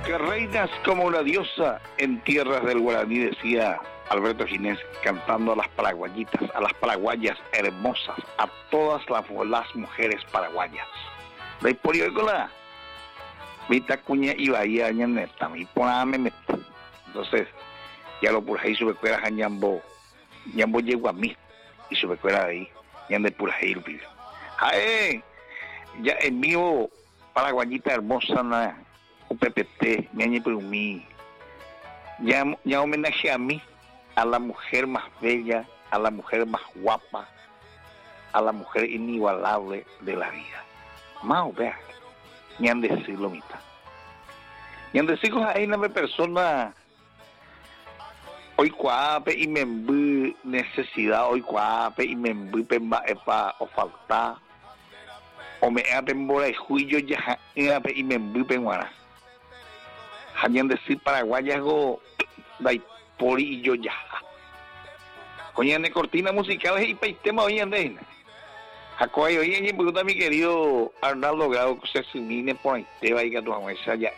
Que reinas como una diosa en tierras del Guaraní, decía Alberto Ginés, cantando a las paraguayitas, a las paraguayas hermosas, a todas las mujeres paraguayas. ¿Veis por hoy con la Vita Cuña y Bahía Ñaneta, mi poname meta? Entonces, ya lo purjei sube cuera a Ñambo llegó a mí y sube cuera de ahí, Ñan de purjei lo pibe. ¡Ay! Ya en mío, paraguayita hermosa, na UPPT, Ñañe Perumí, ya homenaje a mí, a la mujer más bella, a la mujer más guapa, a la mujer inigualable de la vida. Más vea, Ñan decirlo mitad. Ñan decirlo ahí una persona hoy cuape y me enví necesidad, hoy cuape y me enví pemba epa o falta, o me apen bora y juillo ya y me enví penguara. Hayan decir paraguayas go dai pori y yo ya. Coñan de cortina musicales y paistema hoy andén. Jacoy hoy en pregunta mi querido Arnaldo Grado que se sumine por ahí te va a ir a tu abuela ya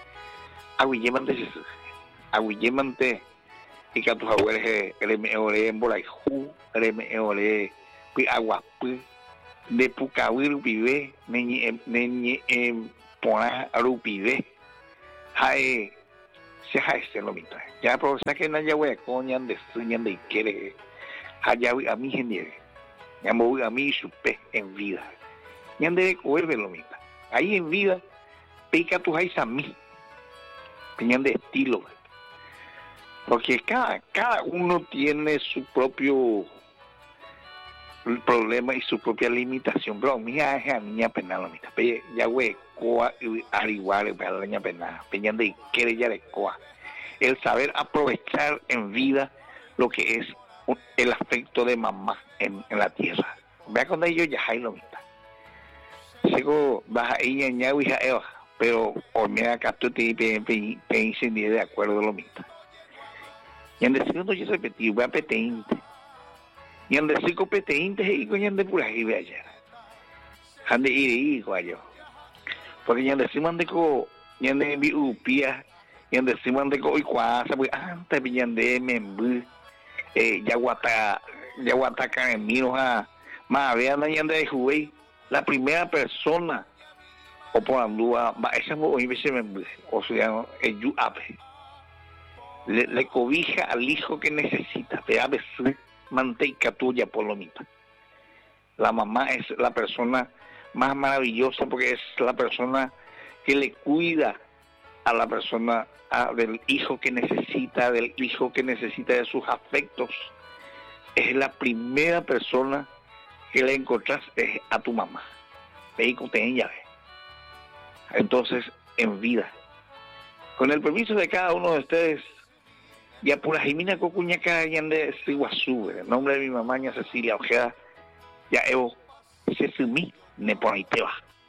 aguillemante y que tus abuelos me ore en Boraijú, me ore pi aguapu de pucahuir pibe neñe pona rupibe hae se hae se lo mita ya profesor que naya we coñan de suñan de quiere haya a mi geniere ya me voy a mí supe en vida ñan de vuelve lo mita ahí en vida pica tus haes a mí ñan de estilo. Porque cada uno tiene su propio problema y su propia limitación. Bro, mía es a niña penal, mita. Ya güey, coa al igual para la niña penal. Peñan de quiere ya de coa. El saber aprovechar en vida lo que es el afecto de mamá en la tierra. Vea cuando ellos ya hay lo mita. Sigo baja ella ña hija eva, pero por mira acá tú te dicen de acuerdo lo mita. Y en decir no yo repetí, voy a peteinte. Y en decir con peteinte y con de pura jibe ayer. Han de ir y guayo. Porque ya en decir mandeco, ya de mi upia, y en decir mandeco hoy cuasa, pues antes pillan de membu, ya guata canemiro a más vean ya de jugué la primera persona o por andúa, va esa hoy me se membu, o sea, el yu ape. Le cobija al hijo que necesita, pero a veces manteca tuya por lo mismo. La mamá es la persona más maravillosa porque es la persona que le cuida a la persona, del hijo que necesita de sus afectos. Es la primera persona que le encontrás es a tu mamá. Entonces, en vida. Con el permiso de cada uno de ustedes, ya pura Jimina Cocuñaca ya de Siguazú, el nombre de mi mamá, Cecilia Ojeda, ya Evo, se sumí, ne por ahí te va.